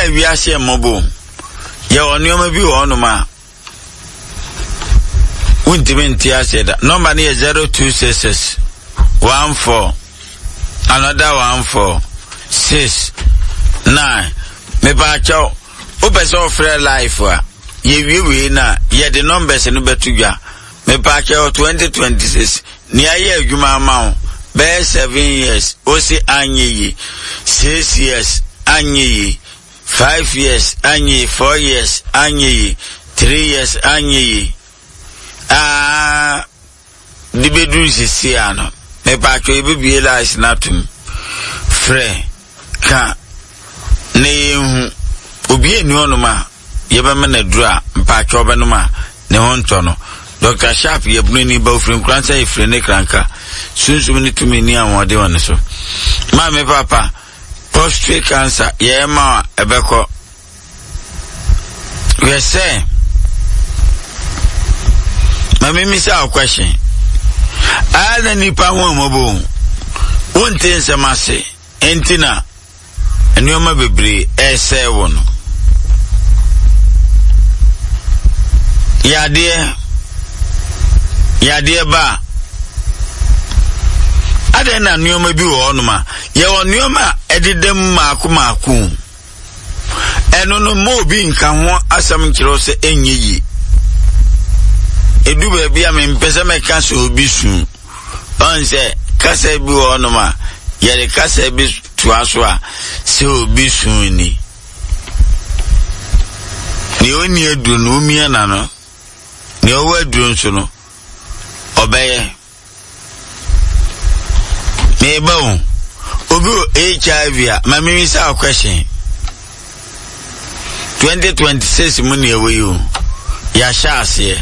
ya wiase mobo ye onioma bi wo no ma untiment ya said number is 0266 14 another 146 me ba chow o pese ofre life a ye wiwe na ye the numbers no betudwa me ba chow 2026 ni aye adwuma ma be 7 years o si anyi 6 years anyi 5 years anyi 4 years anyi 3 years anyi di bedru sisi ano me ba chow ebibie life na tum frɛ ka ne yehu obi eni onuma yebema na dura mpa chobe numa ne honto no Dr. Sharp yebunu ni ba ofrin kransa ifre ne kranka sunsum ni tumi ni amode won so ma me papa prostate cancer ye ma ebeko we say ma me misa a question ada ni pa ho mobo wonte nsemase entina enioma bebre ese wono yade ba ade na enioma bi wo onuma ye onioma ededem maako eno no mo bi nka ho asam nkiro se enyeyi edu ba bia me mpese me ka so obi su onse kasa bi wo onuma ye kasa bi tuaso a se obi su ni oni edu no mi na no ni owa edu nso no obeye me bawo obi HIV a ma me say a question 2026 mun ye we you ya sha ase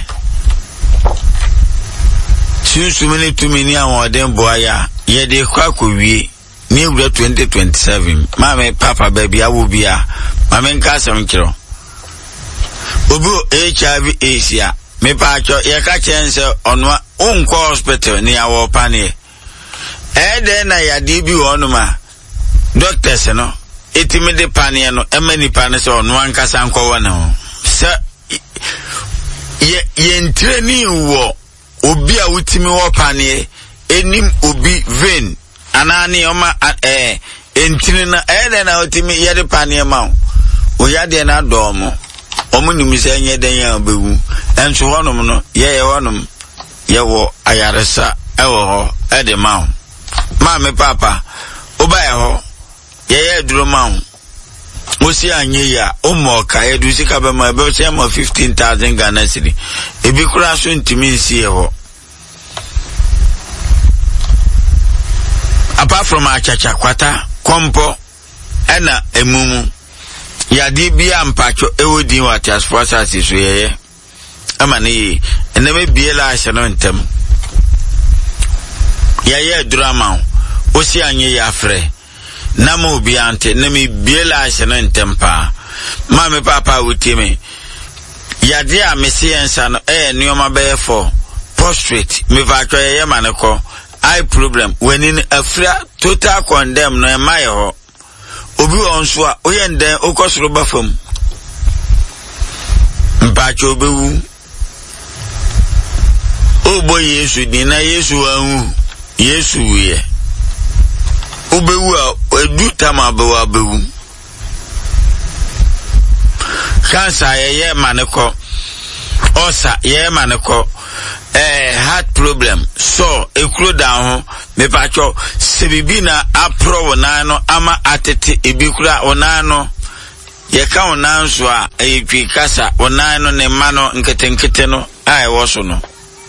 susu mini tumini awon boya ye de kwakowie ni wura 2027 ma me papa baby awo bia ma me nka asem kiro obi HIV Asia me pa cho ye ka chense onwa unko hospital ni awo pane ede na ya di bi onuma doctors no etimide pane no emani pane so onwa nkasa nkwo na se ye ntreni wo obi a wutimi wo pane enim obi vein anani oma entini na ede na wutimi ye de pane ma o ya de na domo omuni se nye den ya bewu enso honum no ye honum ye wo ayaresa ewo ho ede ma me papa oba ye ho ye duro ma osi anye ya omo ka ye du sika be ma be se ma 15,000 Ghana cedi ebi kura so ntimi nsi ye ho apart from achacha kwata kompo ena emumu yadi bia mpacho ewodi wati asfosa siso yeye ama ne eneme biela ahye ntem yeye drama osi anye ya frɛ na mo bi ante na me biela ahye ntem pa ma me papa wutime yadi a mesi ensa no nioma be for prostrate me va twa yeye maneko eye problem when in afra total condemn no emaye ho obi onso a oyenden okosoro bafam mpacho obewu obo Yesu di na Yesu ahu Yesu ye obewu a edu tama bewu cancer ye maneko osa ye maneko heart problem so ekuro down me pacho sebibi na apro wonano ama atete ebikura onano ye ka onanso a etwi kasa onano ne mano nkete no ai woso no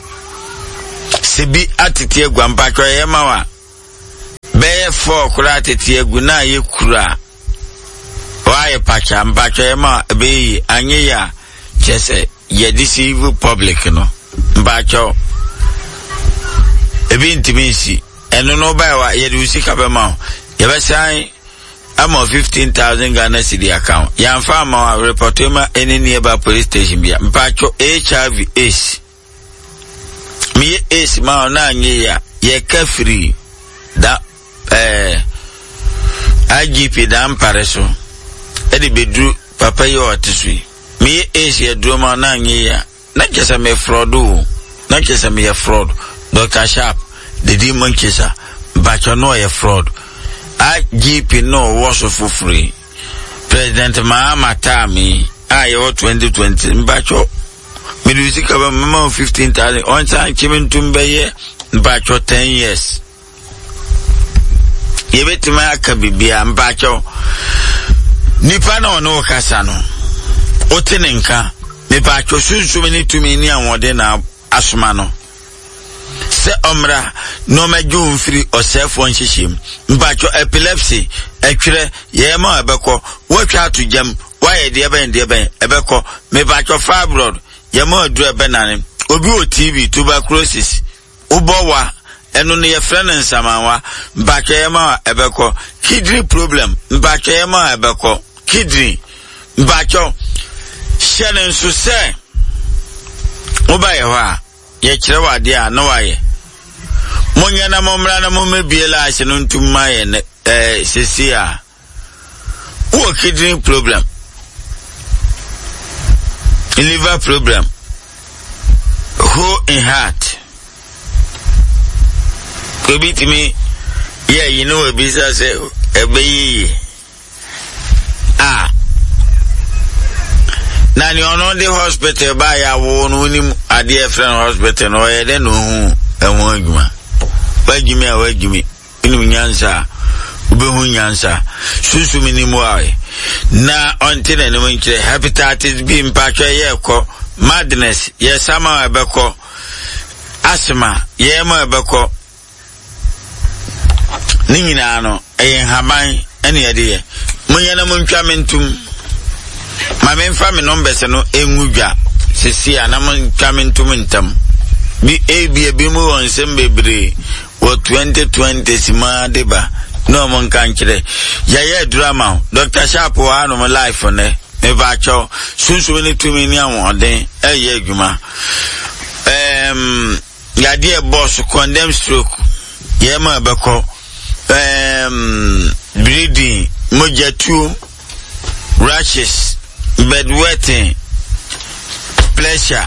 sebi atete agwa mpacho ye mawa be 4 kura atete agu na ye kura wa ye pacha mpacho ye ma be anye ya chese ye deceive public no mbacho ebi intimacy eno no buy wa ye do sika be ma ye be sai am 15,000 Ghana cedi account ya mfa ma report ma any nearby police station bia mbacho HIV AIDS mi AIDS ma na anye ya ye ka free da IGP da ampare so e de bedru papa yi o tesui me Asia drama na anyi ya na kesa me fraud o na kesa me ya fraud Dr. Sharp the demon kesa but you know ya fraud GP no was for free President Mahama Tami ayo 2020 mbacho medusika ba mama 15,000 on time chimentumbe ye mbacho 10 years yebetima akabibia mbacho nipa na ono kasa no otenenka mebacho sunsumini tumini anwode na asoma no se omra no meju mfiri osefo nhihim mbacho epilepsy etwere yema ebeko wotwa atujam waye de ben ebeko mebacho fibroid yema adu ebenane obi o TB tuberculosis ubowa enu ne yefre ne nsamawa mbacho yema ebeko kidney problem mbacho yema ebeko kidney mbacho shene nso se obaye ho a ye kire wade a no waye munya na momra na momebiela ahye no ntumma ye ne sesia wo kidney problem liver problem who in heart could be me yeah you know a business ebe na ni ono the hospital ba ya wo no nim ade friend hospital no ye de no hu enwo adwuma wajimi inu nyansa ubehu nyansa susumi ni muawe na ontine ni mwenchire hepatitis B mpatwa ye ko madness ye sama ebeko asthma ye mo ebeko ni nyina no haban ene ye de munya na muntwa mentum ma memfa me numbers no enwudwa sisi ana muntwa mentum ntam bi ebi mu wonsem bebre wo 2020 sima deba no mon kankire ya drama Dr. Sharp wa no life ne me ba cho sunsu ni tumi ni awon eye adwuma ya de boss condemn stroke ye ma beko bleeding mojatu rashes bedwetting pressure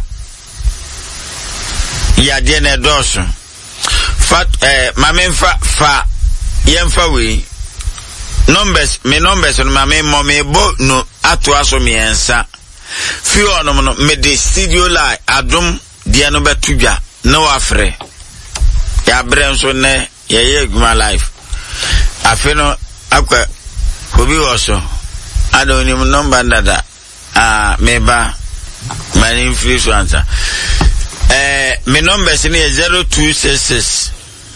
ya de na doso fat mamenfa fa yemfa we numbers no mame bo no ato aso miensa fi ono no me de studio lie adum de no betudwa no afre ya brenso ne ye adwuma life afeno akwa obi woso adoni number ndada meba mani free so answer my numbers ni 0266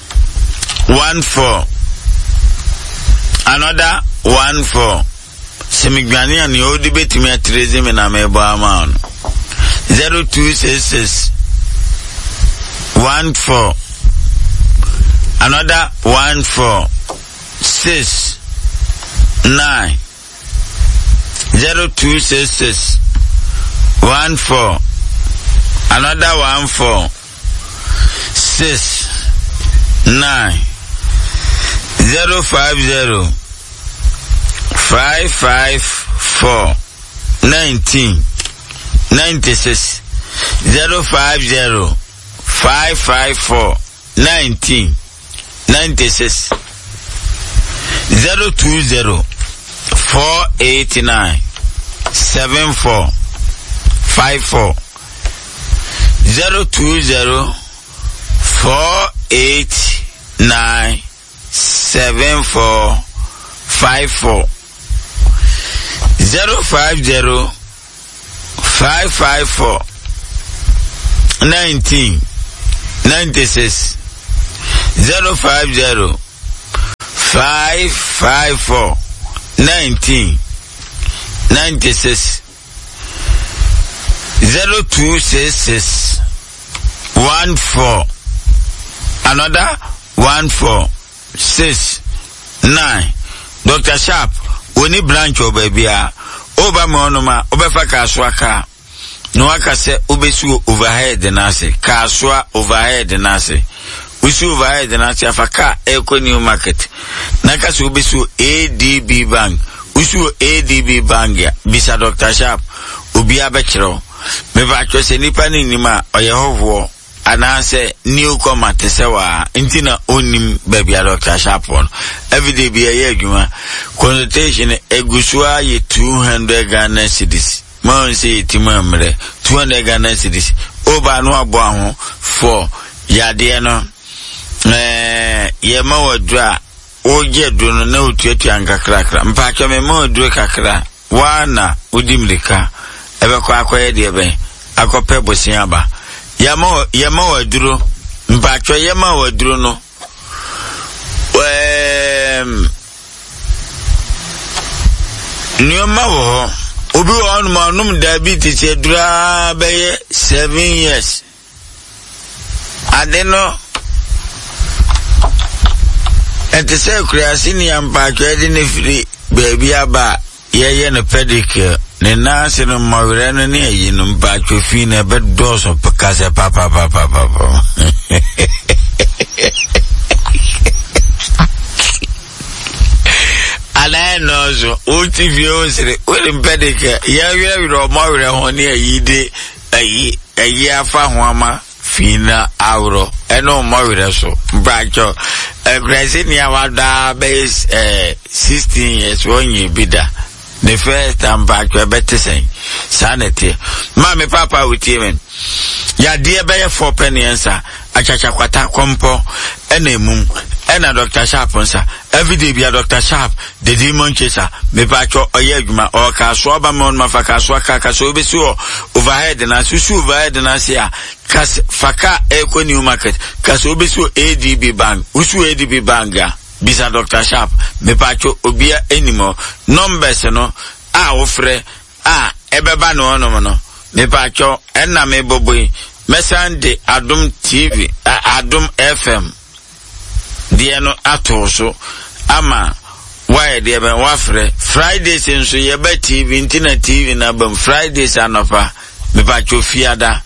14 another 14 semigwani ani odi betimi atreze me na mebo ama 0266 14 another 14 6 9 0266 14 another 14 6 9 050 554 19 96 050 554 19 96 020 489 74 54 020 489 74 54 050 554 19 96 050 554 19 96 0266 14 another 14 6 9 Dr. Sharp oni branch obabia oba me onoma obefa kaswa ka no aka se obesu overhead na se kaswa overhead na se usu overhead na se afaka eco new market na ka se obesu ADB bank usu ADB Bangia bisa Dr. Sharp obi abekiro me ba twa se nipa ni nima oye hovo anase newcomer tesewa intina onim baby Dr. Sharp on everyday be a adwuma consultation egusua ye 200 Ghana cedis man say timamre 200 Ghana cedis oba no abo aho for yade no ye ma wadra oje dono na otuatu ankakrakra mpaka me ma odru kakra wana udimlika ebe kwa akoye de ebe akope bosia ba yama wadru mpaka yama wadru no nyoma wo obi won manum diabetes edura be 7 years adeno ente se kreasi ni ampa twede ne firi baby aba ye no pedicure ne nase no mawere no ne yi no mpa twofi na be doso pekase papa ala nozo ultivi osire we pedicure ya we ro mawere ho ne yi de ayi afa ho ama fina auro eno mawere so mpa Gracie ni awada base 16 years onye bida the first time back to better saying sanity mama papa with him ya dear be 4 penny answer achacha kwata kompo enemum ena Dr. Sharp answer every day be Dr. Sharp the demon chaser me pacho oyeduma o ka so ba mon mafaka so aka so be so overhead na susu overhead na sia kas faka eco new market kaso be so ADB bank usu ADB banga bisa Dr. Sharp me pacho obia enimo numbers no a ofre a ebeba no no me pacho enna me boboi mesande Adum TV Adum FM die no atoso ama why de ben wafre Fridays enso ye ba TV internet TV na bam Fridays anopa me pacho fiada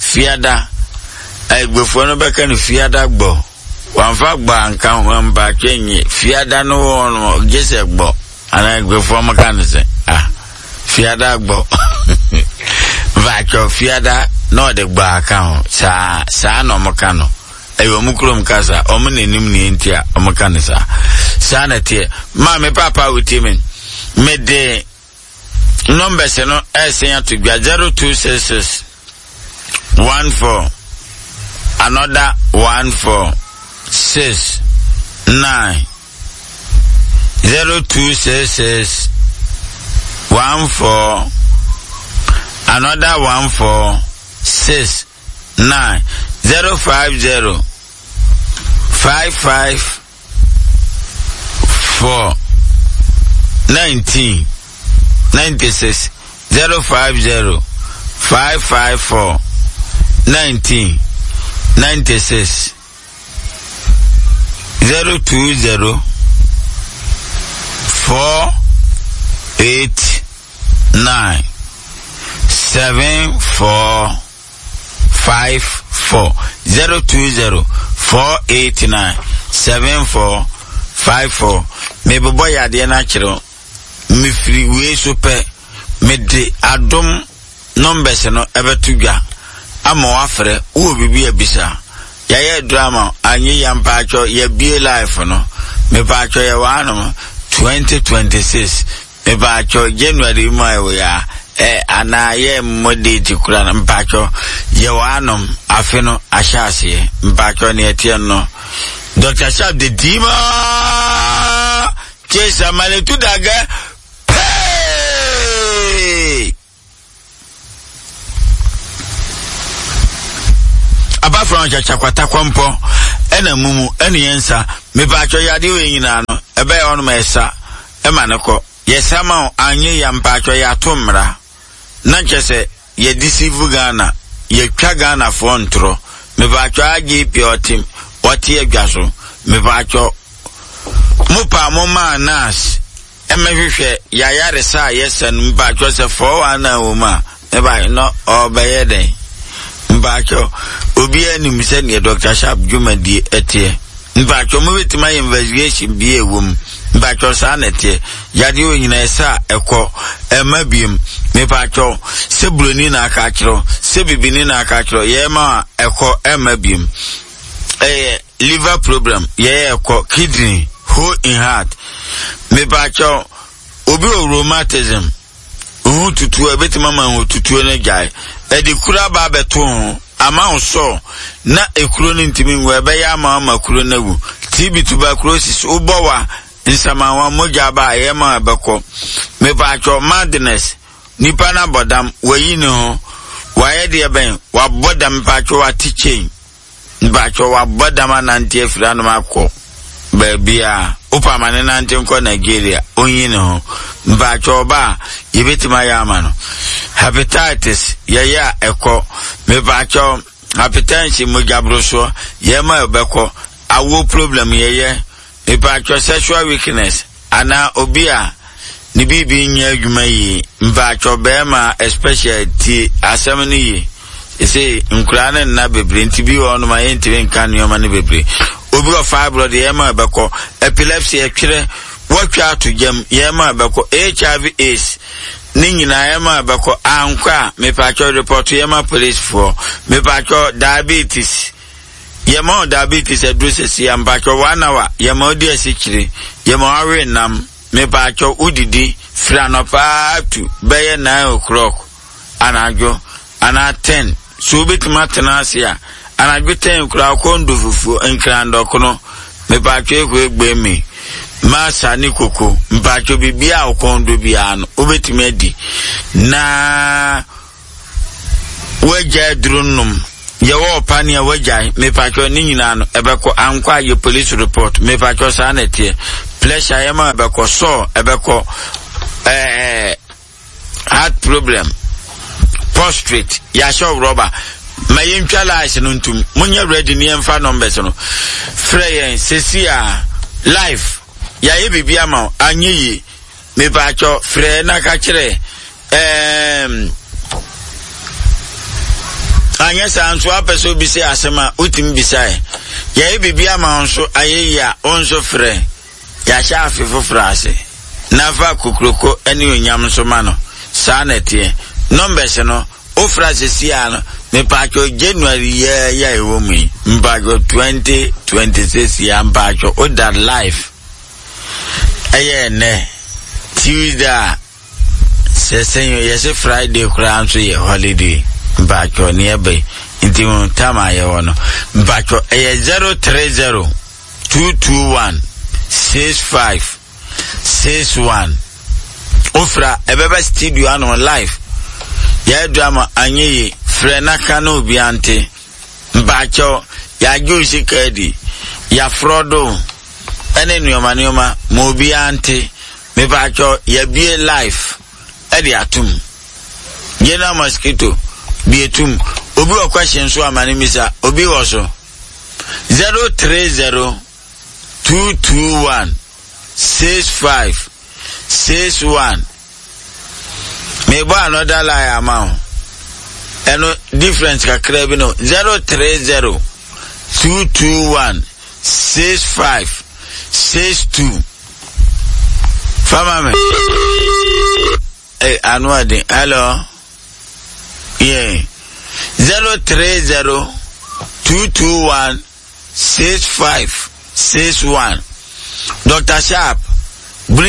egbefo no beka no fiada gbo wanfa gba anka ho mba twenye fiada no wono gese gbo ana egbefo maka no se fiada gbo vacho fiada no de gba aka ho sa no maka no eyo mukrom kasa omunenim ni entia omaka no sa na tie ma me papa witimen me de numbers no esen to gba 0266 14 another 1469 0266 14 another 1469 050 554 19 96 050 554 19 96 020 489 7454 020 489 7454 me bobo ya de na kiro me free we super me de Adum numbers no ebetugwa ama wafre wo bibi abisa ya drama anyi ya mpacho ya bie life no me pacho ya wano 2026 me pacho January mai ya ana ye modeti kura na mpacho ya wano afeno ashase mpacho ne etie no Dr. Sharp the Dima Chesa maletu daga hey! Aba from chakwata kwampo ena mumu eni yensa me pacho yade we nyina no ebe ono ma esa e maneko yesa ma anye ya mpacho ya tomra na chese ye deceive Ghana ye twa Ghana fontro me pacho agi piotim wati adwaso me pacho mupa moma nas emehwehwe ya yare sa yesa no mpacho se 419 woma e ba no obeyeden mbacho obi anim se ne Dr. Sharp dwumadi etie mbacho mo betima investigation bi ewom mbacho sa nete yade onyina esa ekọ emabiem mepacho se broni na aka kiro se bibini na aka kiro ye ma ekọ emabiem liver problem ye ekọ kidney hole in heart mepacho obi rheumatism tutu ebetima ma tutu na jai edikura ba beto ama unso na ekuro ni ntimi we ya ama kuro na wu TB tuberculosis ubowa nsamawa moja ba ye ma beko mepacho madness nipa na bodam wayi ne ho waye de ben wa bodam pacho wa teaching bacho wa bodam anantie fira no makọ babia upamane nante nko Nigeria onyi ne ho bacho ba yebetima ya ama no hepatitis ya ekọ mepacho hypertension mojabroso ye ma beko awo problem ye mepacho sexual weakness ana obia ni bibi nya adwuma yi mpacho bema especially ti asem ni yi ese nkura ne na bebre ntibi ono ma yentire nka nyoma ne bebre obi of fibroid ye ma beko epilepsy etwere watwa to jam ye ma beko HIV AIDS ni nyina ye ma beko ankwa mepacho report ye ma police for mepacho diabetes ye ma diabetes addresses ye mpacho 1 hour ye ma odi asikire ye ma awe nam mepacho udidi franopa to beye 9 o'clock anajo ana 10 so betima tenasia anajo 10 kura kondo fufu enkrando kono mepacho egbe mi masa ni koko mpacho bibia okondo bia no obetime adi na weja drunum ye wo pania weja mepacho ni nyina no ebeko ankwa ye police report mepacho sanete pressure yema ebeko so ebeko heart problem prostrate ya show rubber mayin twala ase no ntum munye ready ni emfa numbers no freyen sesia life ya ye bibia ma anyi mepacho fre na ka kire anya sanso apeso bi se asema utim bisai ya ye bibia ma onso ayeya onso fre ya shafi fufrase nafa kukroko eni onyam so ma no sanete numbers no ofrase siano mepacho January ya ewomi mpacho 2026 ya mpacho oda life eye ne Tuesday sesenyo yese Friday kura nso ye holiday mpacho ne ebe intimu tama ye wono mpacho eye 030 221 6561 ofra ebebe studio ano live ya drama anyi frena kana obi ante mpacho ya josi kadi ya frodo ene nioma mo obi ante mepacho ya bie life edi atum yena mosquito bietum obi o question so amani misa obi woso 030 221 6561 maybe another lie amount and difference kakra bi no 030 221 6562 fama me anwadi hello yeah 030 221 6561 Dr. Sharp